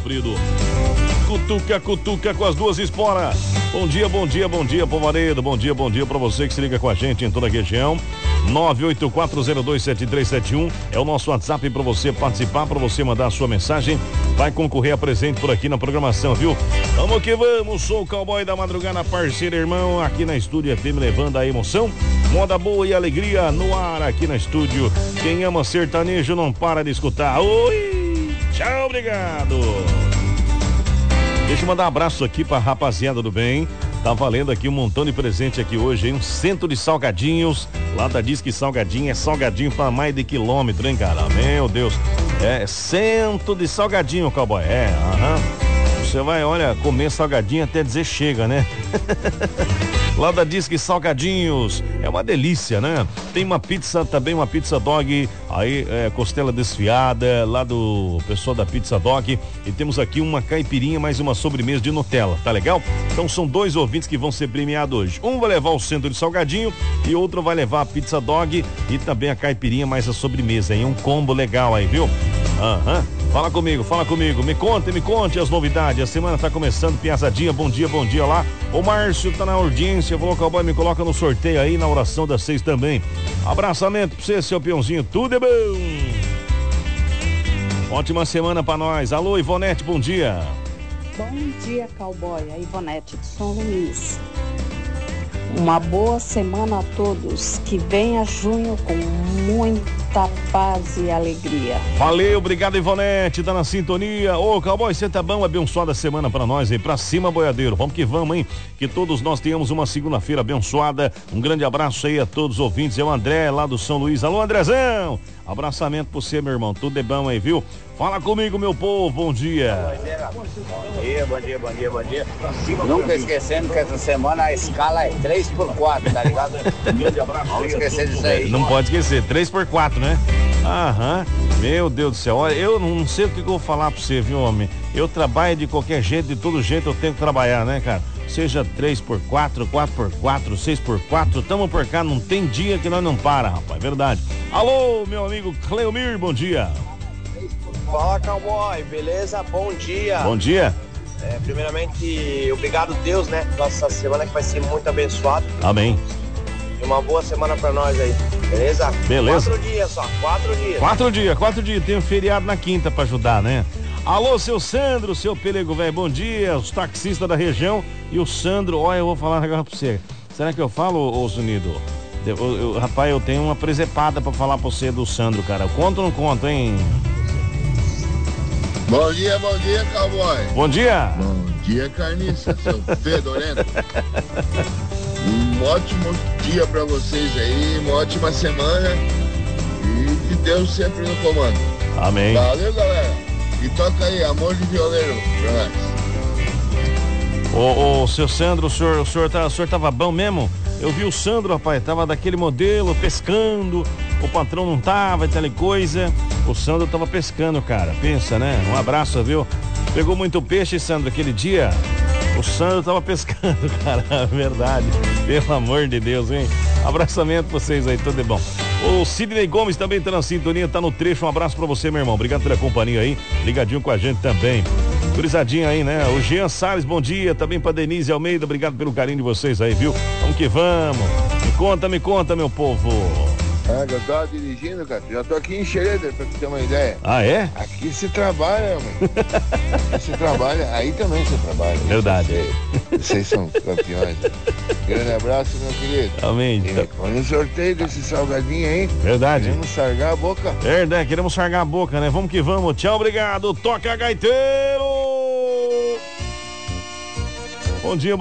Sofrido. Cutuca, cutuca com as duas esporas. Bom dia, povoaredo. Bom dia pra você que se liga com a gente em toda a região. 984027371 é o nosso WhatsApp para você participar, para você mandar a sua mensagem. Vai concorrer a presente por aqui na programação, viu? Vamos que vamos, sou o cowboy da madrugada, parceiro, irmão, aqui na Estúdio FM, levando a emoção, moda boa e alegria no ar aqui na estúdio. Quem ama sertanejo não para de escutar. Oi, tchau, obrigado. Deixa eu mandar um abraço aqui pra rapaziada do bem. Tá valendo aqui um montão de presente aqui hoje, hein? Um centro de salgadinhos. Lá da Disque Salgadinho, é salgadinho pra mais de quilômetro, hein, cara? Meu Deus. É centro de salgadinho, cowboy. Você vai, olha, comer salgadinho até dizer chega, né? Lá da Disque Salgadinhos, é uma delícia, né? Tem uma pizza também, uma pizza dog, aí costela desfiada, lá do pessoal da Pizza Dog, e temos aqui uma caipirinha, mais uma sobremesa de Nutella, tá legal? Então são dois ouvintes que vão ser premiados hoje. Um vai levar o centro de salgadinho e outro vai levar a Pizza Dog e também a caipirinha mais a sobremesa, hein? Um combo legal aí, viu? Fala comigo, me conte as novidades. A semana tá começando, piazadinha, bom dia lá. O Márcio tá na audiência, falou, cowboy, me coloca no sorteio aí, na oração das 6 também. Abraçamento pra você, seu peãozinho, tudo é bom. Ótima semana pra nós. Alô, Ivonete, bom dia. Bom dia, cowboy, a Ivonete de São Luís. Uma boa semana a todos, que venha junho com muita paz e alegria. Valeu, obrigado, Ivonete, tá na sintonia. Ô, cowboy, você tá bom? Abençoada semana pra nós aí, pra cima, boiadeiro. Vamos que vamos, hein? Que todos nós tenhamos uma segunda-feira abençoada. Um grande abraço aí a todos os ouvintes. É o André, lá do São Luís. Alô, Andrezão! Abraçamento pra você, meu irmão. Tudo é bom aí, viu? Fala comigo, meu povo. Bom dia. Bom dia. Nunca esquecendo que essa semana a escala é 3x4, tá ligado? Não esquecer disso aí. Não pode esquecer, 3x4, né? Meu Deus do céu. Olha, eu não sei o que eu vou falar pra você, viu, homem? Eu trabalho de qualquer jeito, de todo jeito eu tenho que trabalhar, né, cara? Seja 3x4, 4x4, 6x4, tamo por cá, não tem dia que nós não para, rapaz, verdade. Alô, meu amigo Cleomir, bom dia. Fala, cowboy, beleza? Bom dia. Bom dia. Primeiramente, obrigado Deus, né? Nossa semana que vai ser muito abençoada. Amém. E uma boa semana pra nós aí, beleza? Beleza. 4 dias só, 4 dias. 4 dias, tem um feriado na quinta pra ajudar, né? Alô, seu Sandro, seu pelego velho, bom dia, os taxistas da região e o Sandro, olha, eu vou falar um negócio pra você. Será que eu falo, ô Zunido? Rapaz, eu tenho uma presepada pra falar pra você do Sandro, cara. Conta ou não conta, hein? Bom dia, cowboy. Bom dia. Bom dia, carniça, seu fedorento. Um ótimo dia pra vocês aí, uma ótima semana e que Deus sempre no comando. Amém. Valeu, galera. E toca aí, Amor de Violeiro pra Ô, nós. seu Sandro, o senhor tava bom mesmo? Eu vi o Sandro, rapaz, tava daquele modelo, pescando, o patrão não tava e tal coisa. O Sandro tava pescando, cara, pensa, né? Um abraço, viu? Pegou muito peixe, Sandro, aquele dia? O Sandro tava pescando, cara, verdade. Pelo amor de Deus, hein? Abraçamento pra vocês aí, tudo de bom. O Sidney Gomes também tá na sintonia, tá no trecho. Um abraço pra você, meu irmão. Obrigado pela companhia aí. Ligadinho com a gente também. Gurizadinha aí, né? O Jean Salles, bom dia. Também pra Denise Almeida, obrigado pelo carinho de vocês aí, viu? Vamos que vamos. Me conta, meu povo. Eu tava dirigindo, cara. Já tô aqui em Schroeder, pra te ter uma ideia. Ah, é? Aqui se trabalha, mano. Aqui se trabalha, aí também se trabalha. Verdade. Vocês são campeões. Grande abraço, meu querido. Amém. Olha o sorteio desse salgadinho aí. Verdade. Queremos sargar a boca. Verdade, queremos sargar a boca, né? Vamos que vamos. Tchau, obrigado. Toca, gaiteiro! Bom dia.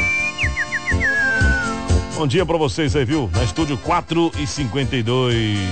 Bom dia pra vocês aí, viu? Na estúdio 4h52.